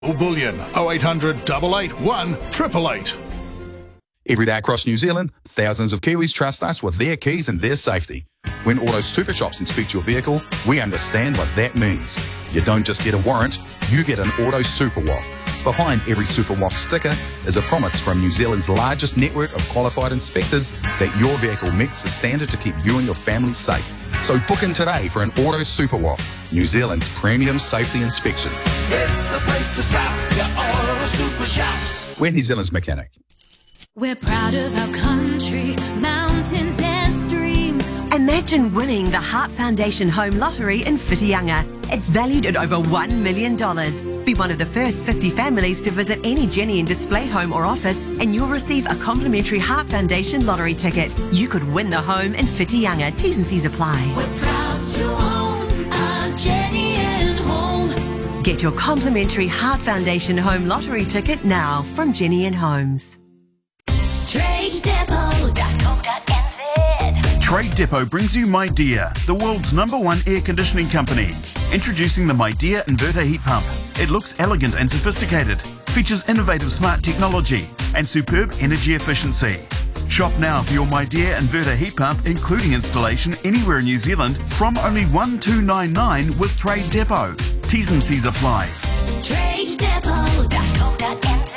Bullion 0800 881 888. Every day across New Zealand, thousands of Kiwis trust us with their keys and their safety. When Auto Super Shops inspect your vehicle, we understand what that means. You don't just get a warrant, you get an Auto Super Walk. Behind every Super Walk sticker is a promise from New Zealand's largest network of qualified inspectors that your vehicle meets the standard to keep you and your family safe. So book in today for an Auto Super Walk, New Zealand's premium safety inspection. It's the place to stop, your Auto Super Shops. We're New Zealand's mechanic. We're proud of our country, mountains and streams. Imagine winning the Heart Foundation Home Lottery in Whitianga. It's valued at over $1 million. Be one of the first 50 families to visit any Jenny and Display home or office and you'll receive a complimentary Heart Foundation lottery ticket. You could win the home in Whitianga. T's and C's apply. We're proud to own our Jenny and Home. Get your complimentary Heart Foundation Home Lottery ticket now from Jenny and Homes. TradeDepot.co.nz. Trade Depot brings you MyDear, the world's #1 air conditioning company. Introducing the MyDear inverter heat pump. It looks elegant and sophisticated, features innovative smart technology and superb energy efficiency. Shop now for your MyDear inverter heat pump, including installation anywhere in New Zealand from only $1,299 with Trade Depot. T's and C's apply. TradeDepot.co.nz.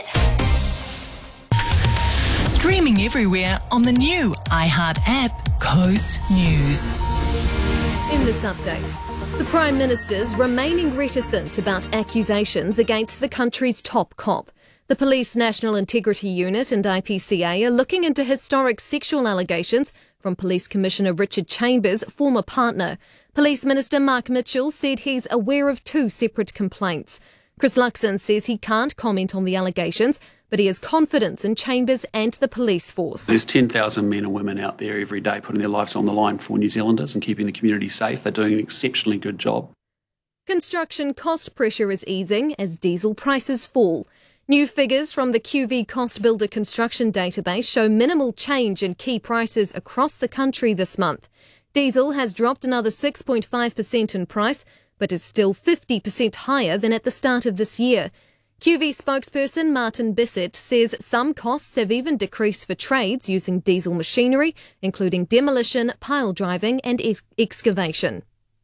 Streaming everywhere on the new iHeart app, Coast News. In this update, the Prime Minister's remaining reticent about accusations against the country's top cop. The Police National Integrity Unit and IPCA are looking into historic sexual allegations from Police Commissioner Richard Chambers' former partner. Police Minister Mark Mitchell said he's aware of 2 separate complaints. Chris Luxon says he can't comment on the allegations, but he has confidence in Chambers and the police force. There's 10,000 men and women out there every day putting their lives on the line for New Zealanders and keeping the community safe. They're doing an exceptionally good job. Construction cost pressure is easing as diesel prices fall. New figures from the QV Cost Builder Construction Database show minimal change in key prices across the country this month. Diesel has dropped another 6.5% in price, but is still 50% higher than at the start of this year. QV spokesperson Martin Bissett says some costs have even decreased for trades using diesel machinery, including demolition, pile driving and excavation.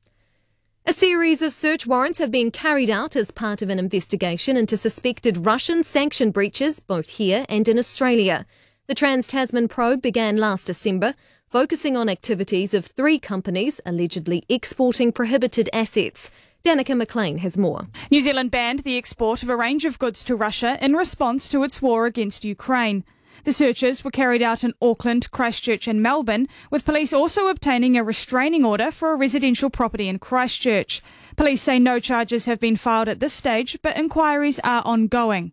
A series of search warrants have been carried out as part of an investigation into suspected Russian sanction breaches both here and in Australia. The Trans-Tasman probe began last December, focusing on activities of 3 companies allegedly exporting prohibited assets. Danica McLean has more. New Zealand banned the export of a range of goods to Russia in response to its war against Ukraine. The searches were carried out in Auckland, Christchurch and Melbourne, with police also obtaining a restraining order for a residential property in Christchurch. Police say no charges have been filed at this stage, but inquiries are ongoing.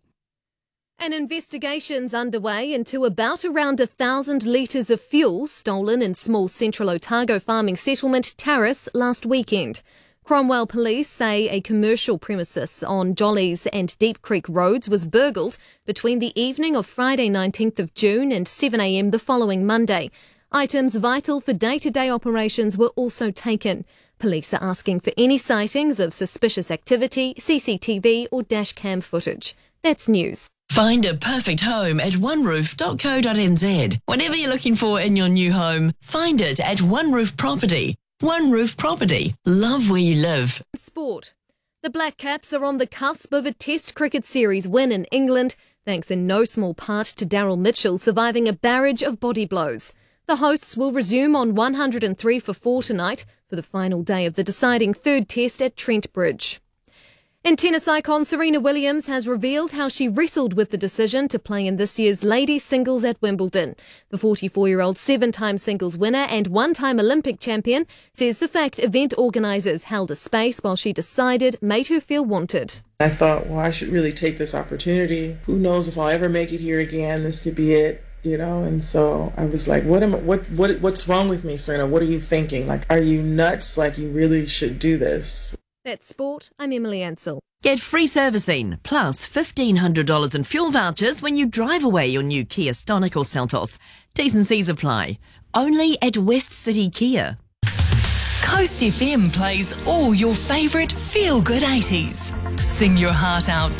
An investigation's underway into around 1,000 litres of fuel stolen in small central Otago farming settlement Tarras last weekend. Cromwell police say a commercial premises on Jollies and Deep Creek roads was burgled between the evening of Friday 19th of June and 7 a.m. the following Monday. Items vital for day-to-day operations were also taken. Police are asking for any sightings of suspicious activity, CCTV or dashcam footage. That's news. Find a perfect home at oneroof.co.nz. Whatever you're looking for in your new home, find it at One Roof Property. One Roof Property. Love where you live. Sport. The Black Caps are on the cusp of a Test cricket series win in England, thanks in no small part to Daryl Mitchell surviving a barrage of body blows. The hosts will resume on 103 for 4 tonight for the final day of the deciding 3rd Test at Trent Bridge. And tennis icon Serena Williams has revealed how she wrestled with the decision to play in this year's ladies singles at Wimbledon. The 44-year-old 7-time singles winner and 1-time Olympic champion says the fact event organisers held a space while she decided made her feel wanted. I thought, well, I should really take this opportunity. Who knows if I'll ever make it here again? This could be it, you know? And so I was like, what's wrong with me, Serena? What are you thinking? Like, are you nuts? Like, you really should do this. That's sport. I'm Emily Ansell. Get free servicing plus $1,500 in fuel vouchers when you drive away your new Kia Stonic or Seltos. T's and C's apply. Only at West City Kia. Coast FM plays all your favourite feel-good 80s. Sing your heart out